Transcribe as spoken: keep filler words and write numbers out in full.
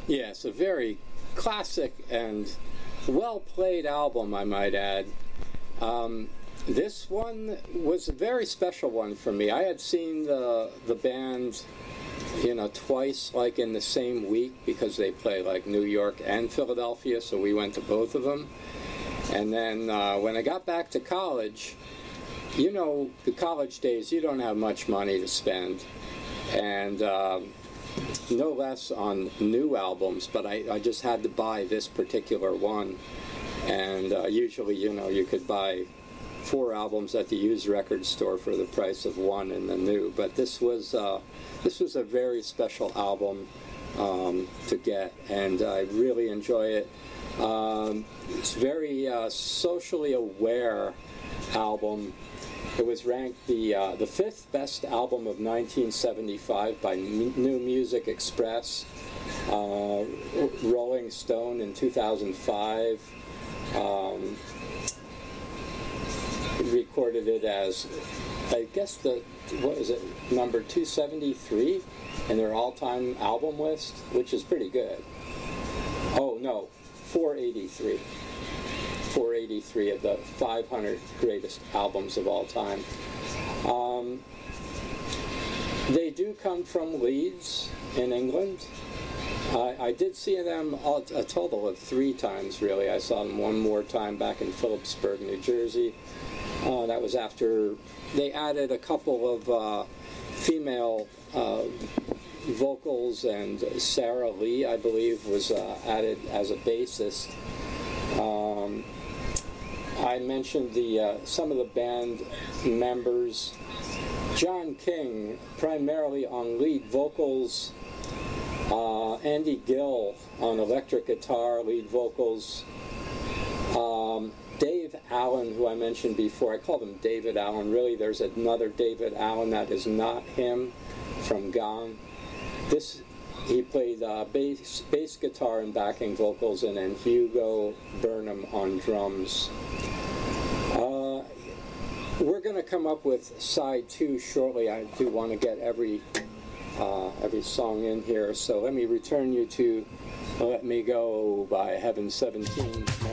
Yes, a very classic and well-played album, I might add. Um, this one was a very special one for me. I had seen the the band, you know, twice, like in the same week, because they play like New York and Philadelphia, so we went to both of them. And then uh, when I got back to college, you know, the college days, you don't have much money to spend, and uh, no less on new albums, but I, I just had to buy this particular one. And uh, usually, you know, you could buy four albums at the used record store for the price of one in the new. But this was uh, this was a very special album um, to get, and I really enjoy it. Um, it's very uh, socially aware album. It was ranked the uh, the fifth best album of nineteen seventy-five by M- New Music Express. Uh, Rolling Stone in two thousand five um, recorded it as, I guess, the what is it, number two seventy-three in their all-time album list, which is pretty good. Oh no, four eighty-three. four eighty-three of the five hundred greatest albums of all time. Um, they do come from Leeds in England. I, I did see them all, a total of three times, really. I saw them one more time back in Phillipsburg, New Jersey. Uh, that was after they added a couple of uh, female uh, vocals, and Sarah Lee, I believe, was uh, added as a bassist. Um, I mentioned the uh, some of the band members. John King, primarily on lead vocals. Uh, Andy Gill on electric guitar, lead vocals. Um, Dave Allen, who I mentioned before, I called him David Allen. Really, there's another David Allen that is not him, from Gone. This, he played uh, bass, bass guitar and backing vocals, and then Hugo Burnham on drums. Uh, we're going to come up with side two shortly. I do want to get every uh, every song in here, so let me return you to Let Me Go by Heaven seventeen.